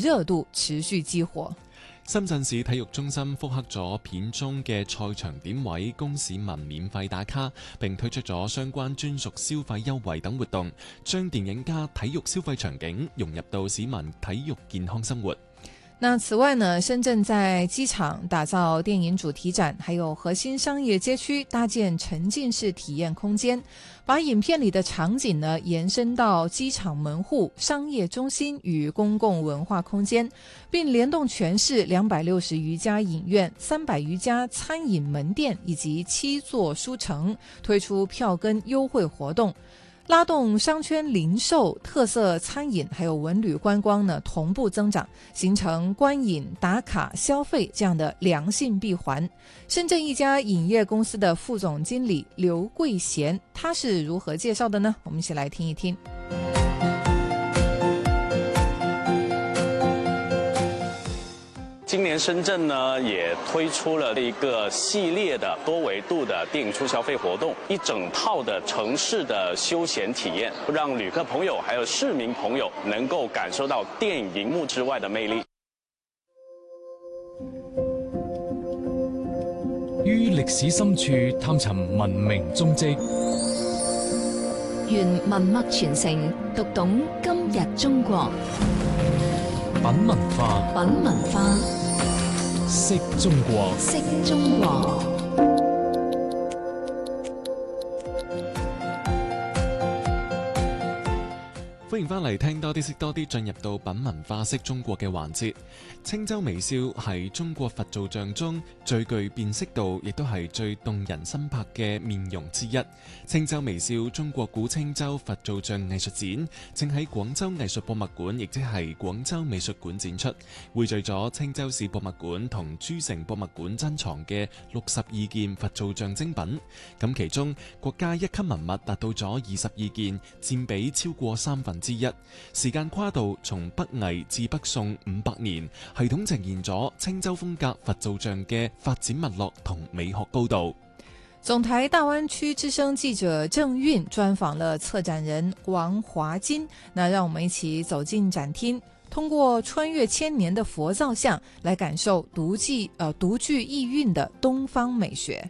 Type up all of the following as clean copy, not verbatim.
熱度持續激活。 深圳市體育中心復刻咗片中嘅賽場點位，供市民免費打卡，並推出咗相關專屬消費優惠等活動，將電影加體育消費場景融入到市民體育健康生活。 那此外呢，深圳在機場打造電影主題展，還有核心商業街區搭建沉浸式體驗空間，把影片裏的場景呢延伸到機場門戶、商業中心與公共文化空間，並聯動全市260餘家影院、300餘家餐飲門店以及7座書城，推出票根優惠活動，拉動商圈零售、特色餐飲還有文旅觀光呢同步增長，形成觀影、打卡、消費這樣的良性閉環。深圳一家影業公司的副總經理劉桂賢，他是如何介紹的呢？我們一起來聽一聽。 今年深圳呢也推出了一个系列的多维度的电影促消费活动，一整套的城市的休闲体验，让旅客朋友还有市民朋友能够感受到电影荧幕之外的魅力。 於歷史深處探尋文明蹤跡， 願文脈傳承，讀懂今日中國。 品文化， 品文化， 識中國， 識中國。 歡迎翻嚟聽多啲識多啲，進入到品文化識中國嘅環節。青州微笑係中國佛造像中最具辨識度，亦都係最動人心魄嘅面容之一。青州微笑中國古青州佛造像藝術展正喺廣州藝術博物館，亦即係廣州美術館展出，匯聚咗青州市博物館同諸城博物館珍藏嘅62件佛造像精品。咁其中國家一級文物達到咗22件，佔比超過1/3。時間跨度從北魏至北宋500年，系統呈現咗青州風格佛造像嘅發展脈絡同美學高度。 總台大灣區之聲記者鄭韻專訪了策展人王華金，那讓我們一起走進展廳，通過穿越千年的佛造像來感受獨具意蘊的東方美學。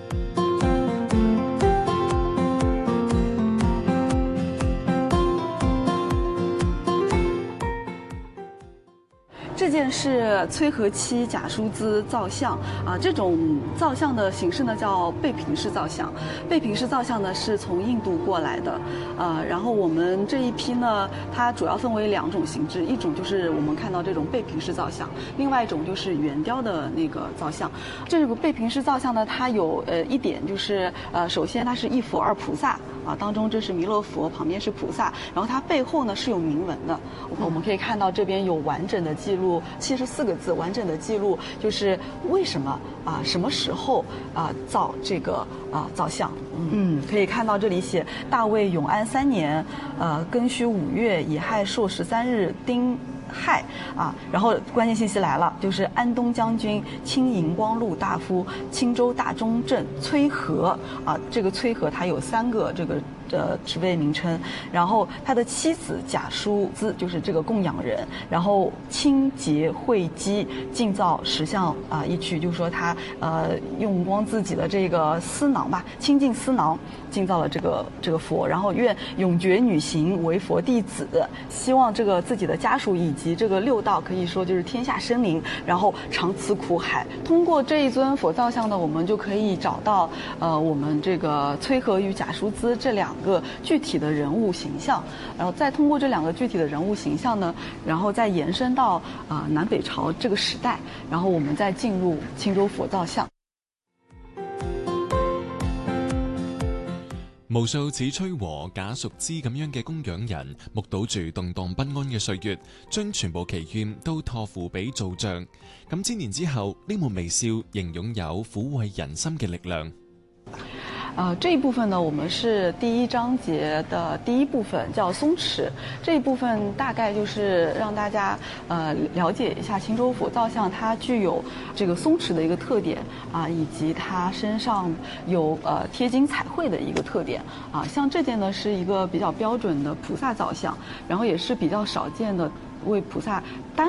这件是崔和漆假书兹造像啊，这种造像的形式呢叫背平式造像。背平式造像呢是从印度过来的，然后我们这一批呢，它主要分为2种形制，一种就是我们看到这种背平式造像，另外一种就是圆雕的那个造像。这个背平式造像呢，它有一点就是首先它是一佛二菩萨啊，当中这是弥勒佛，旁边是菩萨，然后它背后呢是有铭文的，我们可以看到这边有完整的记录。74个字完整的记录，就是为什么什么时候造这个造像。可以看到这里写大魏永安3年，庚戌5月乙亥朔13日丁亥然后关键信息来了，就是安东将军、青荧光禄大夫、青州大中正崔和这个崔和他有3个这个职位名称，然后他的妻子贾叔兹就是这个供养人，然后清洁慧基净造10项一曲，就是说他用光自己的这个丝囊吧，清净丝囊净造了这个佛，然后愿永绝女行为佛弟子，希望这个自己的家属以及这个6道可以说就是天下生灵，然后长此苦海。通过这一尊佛造像呢，我们就可以找到我们这个崔和与贾叔兹这2个具体的人物形象，然后再通过这2个具体的人物形象呢，然后再延伸到南北朝这个時代，然後我們再進入青州佛造像。 無數似崔和、賈淑茲咁樣嘅供養人，目睹住動盪不安嘅歲月，將全部祈願都託付俾造像。咁千年之後，呢抹微笑仍擁有撫慰人心嘅力量。 这一部分呢，我们是第1章节的第1部分，叫松弛。这一部分大概就是让大家了解一下青州佛造像，它具有这个松弛的一个特点以及它身上有贴金彩绘的一个特点像这件呢是一个比较标准的菩萨造像，然后也是比较少见的为菩萨单